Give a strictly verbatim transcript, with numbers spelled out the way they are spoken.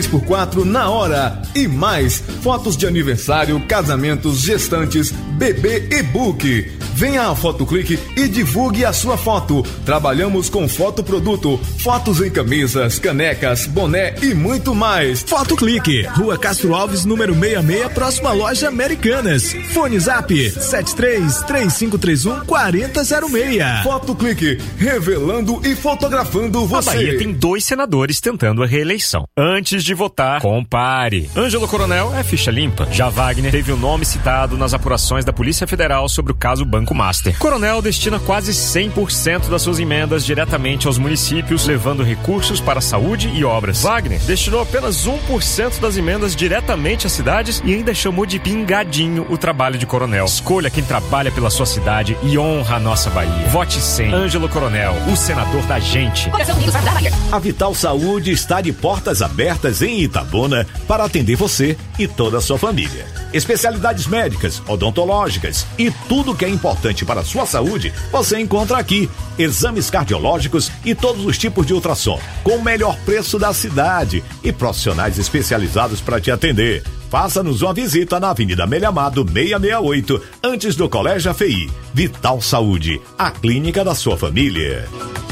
três por quatro na hora. E mais, fotos de aniversário, casamentos, gestantes, bebê e book. Venha à Fotoclique e divulgue a sua foto. Trabalhamos com fotoproduto, fotos em camisas, canecas, boné e muito mais. Fotoclique, Rua Castro Alves, número sessenta e seis, próxima à loja Americanas. Fone Zap sete três três cinco três um quatro zero zero seis. Fotoclique, revelando e fotografando você. A Bahia tem dois senadores tentando a reeleição. Antes de votar, compare. Ângelo Coronel é ficha limpa. Já Wagner teve o nome citado nas apurações da Polícia Federal sobre o caso Banco Master. Coronel destina quase cem por cento das suas emendas diretamente aos municípios, levando recursos para saúde e obras. Wagner destinou apenas um por cento das emendas diretamente às cidades e ainda chamou de pingadinho o trabalho de Coronel. Escolha quem trabalha pela sua cidade e honra a nossa Bahia. Vote cem. Ângelo Coronel, o senador da gente. A Vital Saúde está de portas abertas em Itabuna para atender você e toda a sua família. Especialidades médicas, odontológicas e tudo que é importante para a sua saúde você encontra aqui. Exames cardiológicos e todos os tipos de ultrassom, com o melhor preço da cidade e profissionais especializados para te atender. Faça-nos uma visita na Avenida Amélia Amado seiscentos e sessenta e oito, antes do Colégio A F I. Vital Saúde, a clínica da sua família.